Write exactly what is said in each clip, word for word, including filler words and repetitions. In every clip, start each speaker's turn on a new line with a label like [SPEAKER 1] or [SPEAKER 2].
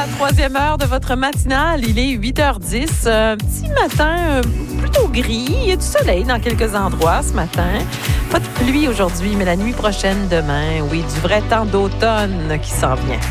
[SPEAKER 1] troisième heure de votre matinale. Il est huit heures dix. Un petit matin euh, plutôt gris. Il y a du soleil dans quelques endroits ce matin. Pas de pluie aujourd'hui, mais la nuit prochaine, demain, oui, du vrai temps d'automne qui s'en vient.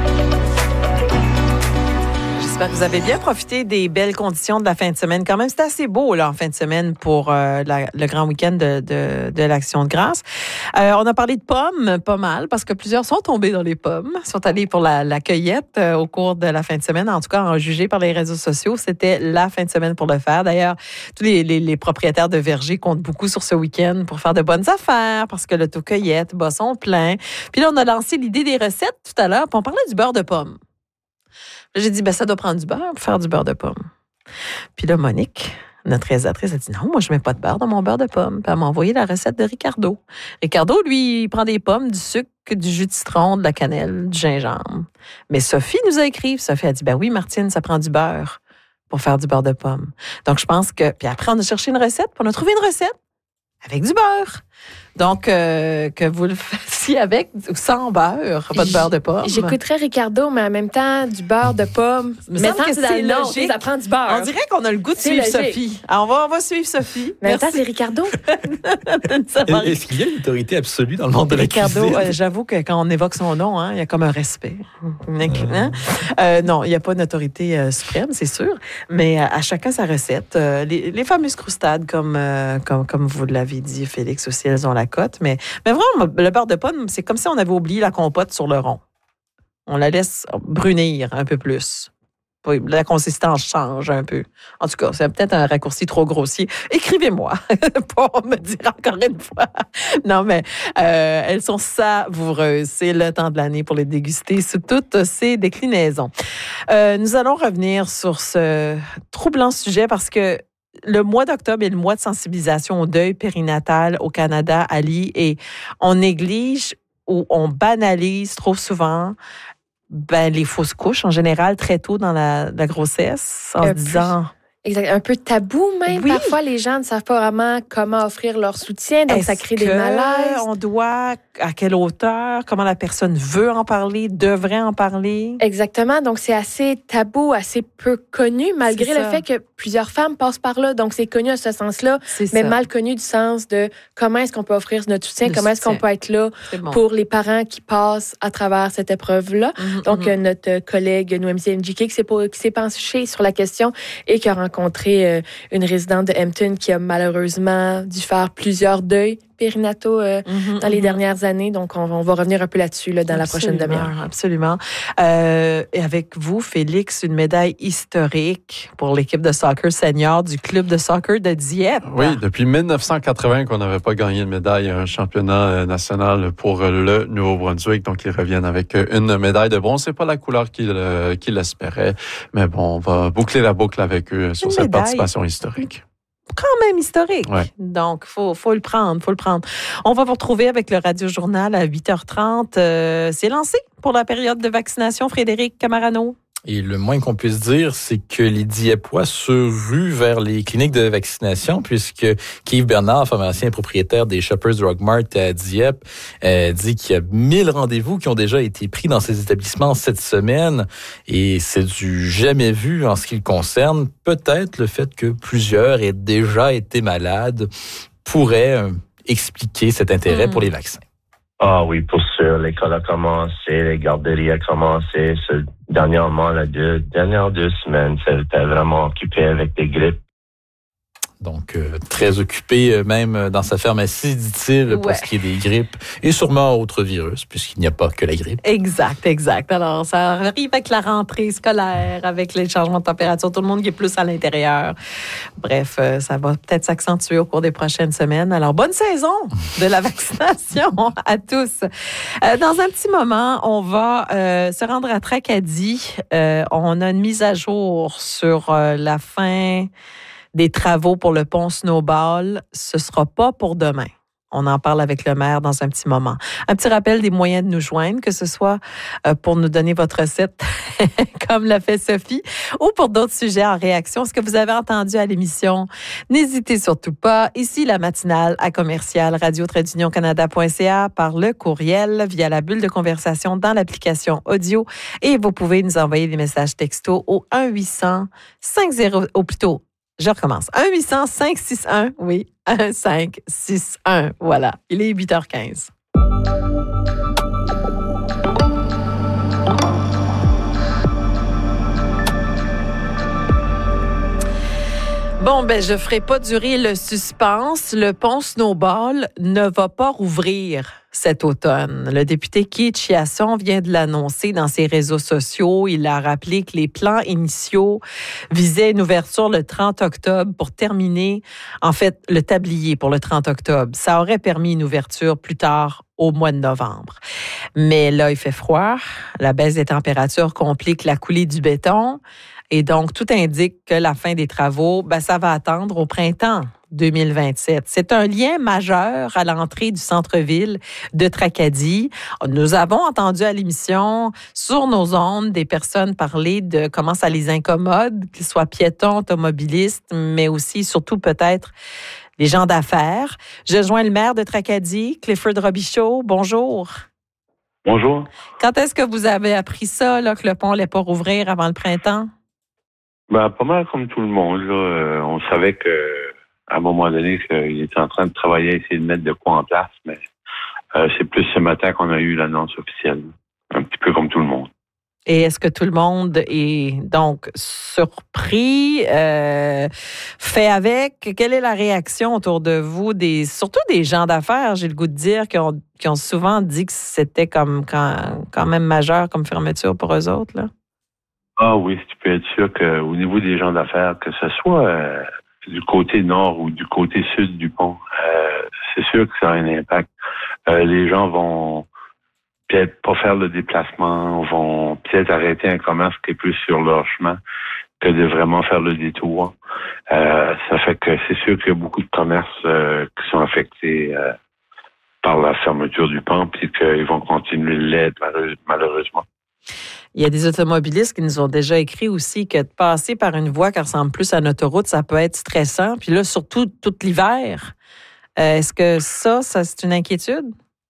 [SPEAKER 1] J'espère que vous avez bien profité des belles conditions de la fin de semaine. Quand même, c'est assez beau là en fin de semaine pour euh, la, le grand week-end de, de, de l'Action de grâce. Euh, on a parlé de pommes, pas mal, parce que plusieurs sont tombés dans les pommes, sont allés pour la, la cueillette euh, au cours de la fin de semaine. En tout cas, en jugé par les réseaux sociaux, c'était la fin de semaine pour le faire. D'ailleurs, tous les, les, les propriétaires de vergers comptent beaucoup sur ce week-end pour faire de bonnes affaires, parce que l'autocueillette bat son plein. Puis là, on a lancé l'idée des recettes tout à l'heure, puis on parlait du beurre de pomme. J'ai dit, ben ça doit prendre du beurre pour faire du beurre de pomme. Puis là, Monique, notre réalisatrice, a dit, non, moi, je mets pas de beurre dans mon beurre de pomme. Puis elle m'a envoyé la recette de Ricardo. Ricardo, lui, il prend des pommes, du sucre, du jus de citron, de la cannelle, du gingembre. Mais Sophie nous a écrit. Sophie a dit, ben oui, Martine, ça prend du beurre pour faire du beurre de pomme. Donc, je pense que... Puis après, on a cherché une recette, puis on a trouvé une recette avec du beurre. Donc, euh, que vous le fassiez avec ou sans beurre, pas de beurre de pomme.
[SPEAKER 2] J'écouterais Ricardo, mais en même temps, du beurre de pomme.
[SPEAKER 1] Mais tant que c'est logique,
[SPEAKER 2] ça prend du beurre.
[SPEAKER 1] On dirait qu'on a le goût de c'est suivre logique. Sophie. Alors, on va, on va suivre Sophie.
[SPEAKER 2] Mais en même temps, c'est Ricardo.
[SPEAKER 3] Est-ce qu'il y a une autorité absolue dans le monde de la
[SPEAKER 1] Ricardo,
[SPEAKER 3] cuisine?
[SPEAKER 1] Ricardo, euh, j'avoue que quand on évoque son nom, hein, il y a comme un respect. Hein? Euh, non, il n'y a pas d'autorité euh, suprême, c'est sûr. Mais euh, à chacun sa recette. Euh, les, les fameuses croustades, comme, euh, comme, comme vous l'avez dit, Félix aussi, elles ont la cote. Mais Mais vraiment, le beurre de pomme, c'est comme si on avait oublié la compote sur le rond. On la laisse brunir un peu plus. La consistance change un peu. En tout cas, c'est peut-être un raccourci trop grossier. Écrivez-moi pour me dire encore une fois. Non, mais euh, elles sont savoureuses. C'est le temps de l'année pour les déguster sous toutes ces déclinaisons. Euh, nous allons revenir sur ce troublant sujet parce que le mois d'octobre est le mois de sensibilisation au deuil périnatal au Canada, Ali, et on néglige ou on banalise trop souvent ben, les fausses couches en général très tôt dans la, la grossesse en
[SPEAKER 2] un
[SPEAKER 1] se disant...
[SPEAKER 2] Exact. Un peu tabou même.
[SPEAKER 1] Oui.
[SPEAKER 2] Parfois, les gens ne savent pas vraiment comment offrir leur soutien, donc
[SPEAKER 1] Est-ce
[SPEAKER 2] ça crée
[SPEAKER 1] que
[SPEAKER 2] des malaises.
[SPEAKER 1] On doit, à quelle hauteur, comment la personne veut en parler, devrait en parler?
[SPEAKER 2] Exactement. Donc, c'est assez tabou, assez peu connu, malgré le fait que plusieurs femmes passent par là. Donc, c'est connu à ce sens-là,
[SPEAKER 1] c'est
[SPEAKER 2] mais
[SPEAKER 1] ça.
[SPEAKER 2] mal connu du sens de comment est-ce qu'on peut offrir notre soutien,
[SPEAKER 1] Le
[SPEAKER 2] comment
[SPEAKER 1] soutien.
[SPEAKER 2] est-ce qu'on peut être là
[SPEAKER 1] Bon.
[SPEAKER 2] pour les parents qui passent à travers cette épreuve-là.
[SPEAKER 1] Mm-hmm,
[SPEAKER 2] donc,
[SPEAKER 1] mm-hmm.
[SPEAKER 2] notre collègue Noémie Njike qui s'est, qui s'est penchée sur la question et qui a rencontré euh, une résidente de Hampton qui a malheureusement dû faire plusieurs deuils périnataux euh,
[SPEAKER 1] mm-hmm,
[SPEAKER 2] dans les
[SPEAKER 1] mm-hmm.
[SPEAKER 2] dernières années. Donc, on, on va revenir un peu là-dessus là, dans
[SPEAKER 1] Absolument,
[SPEAKER 2] la prochaine demi-heure.
[SPEAKER 1] Absolument. Euh, et avec vous, Félix, une médaille historique pour l'équipe de soccer senior du club de soccer de Dieppe.
[SPEAKER 3] Oui, depuis dix-neuf cent quatre-vingts qu'on n'avait pas gagné de médaille à un championnat national pour le Nouveau-Brunswick. Donc, ils reviennent avec une médaille de bronze. C'est pas la couleur qu'ils, qu'ils espéraient. Mais bon, on va boucler la boucle avec eux sur
[SPEAKER 1] une
[SPEAKER 3] cette
[SPEAKER 1] médaille.
[SPEAKER 3] participation historique.
[SPEAKER 1] Quand même historique.
[SPEAKER 3] Ouais.
[SPEAKER 1] Donc, faut, faut le prendre, faut le prendre. On va vous retrouver avec le Radio-Journal à huit heures trente. Euh, c'est lancé pour la période de vaccination, Frédéric Camarano.
[SPEAKER 4] Et le moins qu'on puisse dire, c'est que les Dieppois se ruent vers les cliniques de vaccination, puisque Yves Bernard, pharmacien et propriétaire des Shoppers Drug Mart à Dieppe, euh, dit qu'il y a mille rendez-vous qui ont déjà été pris dans ces établissements cette semaine. Et c'est du jamais vu en ce qui le concerne. Peut-être le fait que plusieurs aient déjà été malades pourrait euh, expliquer cet intérêt mmh. pour les vaccins.
[SPEAKER 5] Ah oui, pour sûr. L'école a commencé, les garderies ont commencé. Ce, dernièrement, les deux, dernières deux semaines, c'était vraiment occupé avec des grippes.
[SPEAKER 4] Donc, euh, très occupé euh, même dans sa pharmacie, dit-il,
[SPEAKER 1] ouais.
[SPEAKER 4] pour ce qui est des grippes et sûrement autres virus, puisqu'il n'y a pas que la grippe.
[SPEAKER 1] Exact, exact. Alors, ça arrive avec la rentrée scolaire, avec les changements de température, tout le monde qui est plus à l'intérieur. Bref, euh, ça va peut-être s'accentuer au cours des prochaines semaines. Alors, bonne saison de la vaccination à tous. Euh, dans un petit moment, on va euh, se rendre à Tracadie. Euh, on a une mise à jour sur euh, la fin des travaux pour le pont Snowball. Ce ne sera pas pour demain. On en parle avec le maire dans un petit moment. Un petit rappel des moyens de nous joindre, que ce soit euh, pour nous donner votre recette, comme l'a fait Sophie, ou pour d'autres sujets en réaction. Ce que vous avez entendu à l'émission, n'hésitez surtout pas. Ici, la matinale à commercial radio trait d'union canada point c a, par le courriel, via la bulle de conversation dans l'application audio. Et vous pouvez nous envoyer des messages textos au un huit cents cinq zéro, ou plutôt, je recommence. un huit cents cinq six un, oui, un cinq six un. Voilà, il est huit heures quinze. Bon, ben, je ferai pas durer le suspense. Le pont Snowball ne va pas rouvrir cet automne. Le député Keith Chiasson vient de l'annoncer dans ses réseaux sociaux. Il a rappelé que les plans initiaux visaient une ouverture le trente octobre pour terminer, en fait, le tablier pour le trente octobre. Ça aurait permis une ouverture plus tard au mois de novembre. Mais là, il fait froid. La baisse des températures complique la coulée du béton. Et donc, tout indique que la fin des travaux, ben, ça va attendre au printemps deux mille vingt-sept. C'est un lien majeur à l'entrée du centre-ville de Tracadie. Nous avons entendu à l'émission, sur nos ondes, des personnes parler de comment ça les incommode, qu'ils soient piétons, automobilistes, mais aussi, surtout peut-être, les gens d'affaires. Je joins le maire de Tracadie, Clifford Robichaud. Bonjour.
[SPEAKER 6] Bonjour.
[SPEAKER 1] Quand est-ce que vous avez appris ça, là, que le pont n'allait pas rouvrir avant le printemps?
[SPEAKER 6] Ben, pas mal comme tout le monde. Là. Euh, on savait que à un moment donné qu'il était en train de travailler à essayer de mettre de quoi en place, mais euh, c'est plus ce matin qu'on a eu l'annonce officielle. Un petit peu comme tout le monde.
[SPEAKER 1] Et est-ce que tout le monde est donc surpris, euh, fait avec? Quelle est la réaction autour de vous, des surtout des gens d'affaires, j'ai le goût de dire, qui ont, qui ont souvent dit que c'était comme quand, quand même majeur comme fermeture pour eux autres, là?
[SPEAKER 6] Ah oui, tu peux être sûr qu'au niveau des gens d'affaires, que ce soit euh, du côté nord ou du côté sud du pont, euh, c'est sûr que ça a un impact. Euh, les gens vont peut-être pas faire le déplacement, vont peut-être arrêter un commerce qui est plus sur leur chemin que de vraiment faire le détour. Euh, ça fait que c'est sûr qu'il y a beaucoup de commerces euh, qui sont affectés euh, par la fermeture du pont, puis qu'ils vont continuer de l'être, malheureusement.
[SPEAKER 1] Il y a des automobilistes qui nous ont déjà écrit aussi que de passer par une voie qui ressemble plus à une autoroute, ça peut être stressant. Puis là, surtout tout l'hiver. Euh, est-ce que ça, ça, c'est une inquiétude?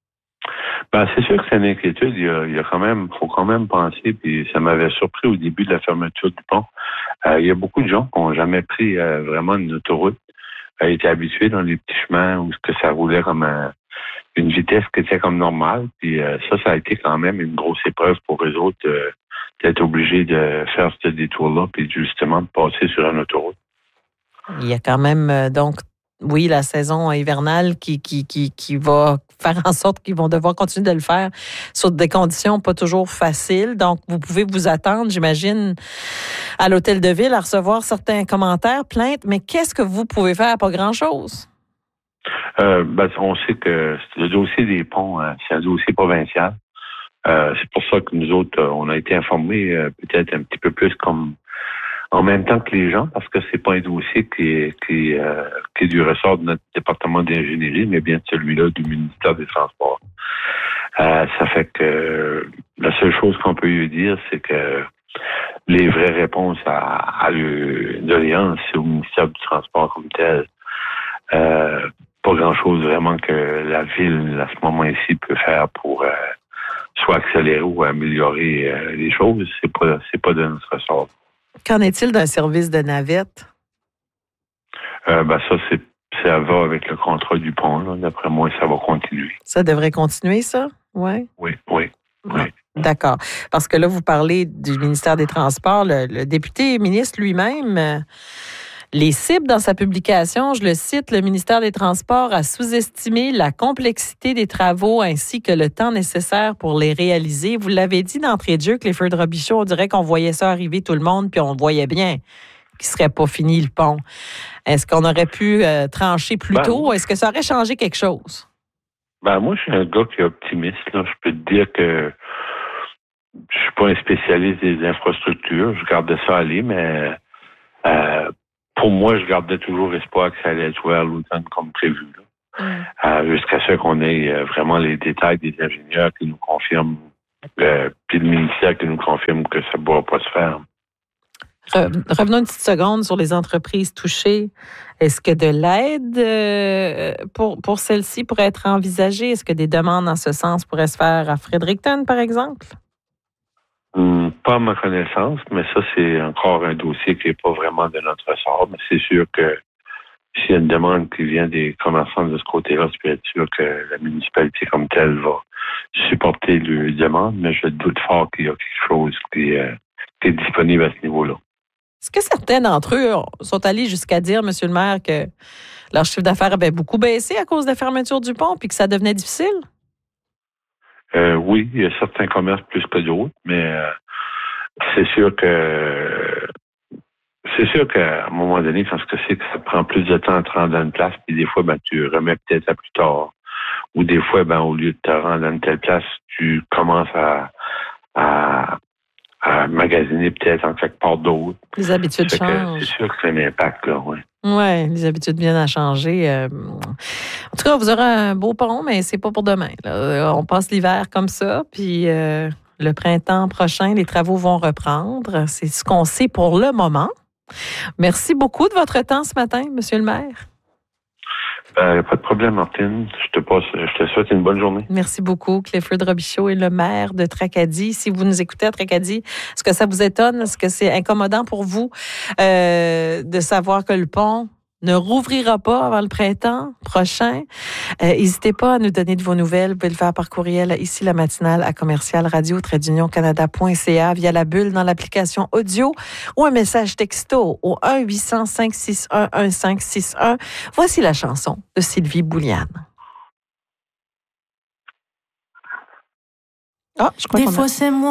[SPEAKER 6] Ben, c'est sûr que c'est une inquiétude. Il y a, il y a quand même, faut quand même penser, puis ça m'avait surpris au début de la fermeture du pont. Euh, il y a beaucoup de gens qui n'ont jamais pris euh, vraiment une autoroute, euh, étaient habitués dans les petits chemins où que ça roulait comme un, une vitesse qui était comme normale. Puis euh, ça, ça a été quand même une grosse épreuve pour eux autres euh, d'être obligés de faire ce détour-là, puis justement de passer sur une autoroute.
[SPEAKER 1] Il y a quand même, euh, donc, oui, la saison hivernale qui, qui, qui, qui va faire en sorte qu'ils vont devoir continuer de le faire sur des conditions pas toujours faciles. Donc, vous pouvez vous attendre, j'imagine, à l'hôtel de ville à recevoir certains commentaires, plaintes, mais qu'est-ce que vous pouvez faire? Pas grand-chose.
[SPEAKER 6] Euh, ben, on sait que le dossier des ponts, hein, c'est un dossier provincial. Euh, c'est pour ça que nous autres, on a été informés euh, peut-être un petit peu plus comme en même temps que les gens, parce que c'est pas un dossier qui est, qui, euh, qui est du ressort de notre département d'ingénierie, mais bien celui-là du ministère des Transports. Euh, ça fait que la seule chose qu'on peut lui dire, c'est que les vraies réponses à, à le doléance, c'est au ministère du Transport comme tel. Euh, pas grand-chose vraiment que la ville, à ce moment-ci, peut faire pour euh, soit accélérer ou améliorer euh, les choses. C'est pas, c'est pas de notre ressort.
[SPEAKER 1] Qu'en est-il d'un service de navette?
[SPEAKER 6] Euh, ben ça, c'est, ça va avec le contrat du pont. Là. D'après moi, ça va continuer.
[SPEAKER 1] Ça devrait continuer, ça? Ouais.
[SPEAKER 6] Oui, oui, oui.
[SPEAKER 1] D'accord. Parce que là, vous parlez du ministère des Transports. Le, le député ministre lui-même euh, les cible dans sa publication. Je le cite, le ministère des Transports a sous-estimé la complexité des travaux ainsi que le temps nécessaire pour les réaliser. Vous l'avez dit d'entrée de jeu, Clifford Robichaud, on dirait qu'on voyait ça arriver tout le monde, puis on voyait bien qu'il ne serait pas fini le pont. Est-ce qu'on aurait pu euh, trancher plus ben, tôt? Est-ce que ça aurait changé quelque chose?
[SPEAKER 6] Ben moi, je suis un gars qui est optimiste. Là. Je peux te dire que je suis pas un spécialiste des infrastructures. Je gardais ça aller, mais euh, pour moi, je gardais toujours espoir que ça allait être ouvert l'automne comme prévu. Là.
[SPEAKER 2] Mm.
[SPEAKER 6] euh, jusqu'à ce qu'on ait euh, vraiment les détails des ingénieurs qui nous confirment, euh, puis le ministère qui nous confirme que ça ne pourra pas se faire.
[SPEAKER 1] Re- Revenons une petite seconde sur les entreprises touchées. Est-ce que de l'aide euh, pour, pour celles-ci pourrait être envisagée? Est-ce que des demandes en ce sens pourraient se faire à Fredericton, par exemple?
[SPEAKER 6] Hum, pas à ma connaissance, mais ça, c'est encore un dossier qui n'est pas vraiment de notre ressort. Mais c'est sûr que s'il y a une demande qui vient des commerçants de ce côté-là, c'est peut être sûr que la municipalité comme telle va supporter le demande, mais je doute fort qu'il y a quelque chose qui, euh, qui est disponible à ce niveau-là.
[SPEAKER 1] Est-ce que certains d'entre eux sont allés jusqu'à dire, Monsieur le maire, que leur chiffre d'affaires avait beaucoup baissé à cause de la fermeture du pont puis que ça devenait difficile?
[SPEAKER 6] Euh, oui, il y a certains commerces plus que d'autres, mais euh, c'est sûr que c'est sûr qu'à un moment donné, quand ce que c'est que ça prend plus de temps à te rendre à une place, puis des fois, ben, tu remets peut-être à plus tard. Ou des fois, ben, au lieu de te rendre à une telle place, tu commences à, à, à magasiner peut-être en quelque part d'autre.
[SPEAKER 1] Les habitudes
[SPEAKER 6] Fait que
[SPEAKER 1] changent.
[SPEAKER 6] C'est sûr que c'est un impact, là, oui.
[SPEAKER 1] Oui, les habitudes viennent à changer. Euh, en tout cas, vous aurez un beau pont, mais c'est pas pour demain. Là. On passe l'hiver comme ça, puis euh, le printemps prochain, les travaux vont reprendre. C'est ce qu'on sait pour le moment. Merci beaucoup de votre temps ce matin, Monsieur le maire.
[SPEAKER 6] Euh, pas de problème, Martine. Je te passe, je te souhaite une bonne journée.
[SPEAKER 1] Merci beaucoup. Clifford Robichaud est le maire de Tracadie. Si vous nous écoutez à Tracadie, est-ce que ça vous étonne? Est-ce que c'est incommodant pour vous euh, de savoir que le pont ne rouvrira pas avant le printemps prochain? Euh, n'hésitez pas à nous donner de vos nouvelles. Vous pouvez le faire par courriel ici la matinale à commercial radio trait d'union canada point c a via la bulle dans l'application audio ou un message texto au un huit cents cinq six un un cinq six un. Voici la chanson de Sylvie Bouliane. Ah, je crois
[SPEAKER 7] Des
[SPEAKER 1] qu'on a...
[SPEAKER 7] fois, c'est moi.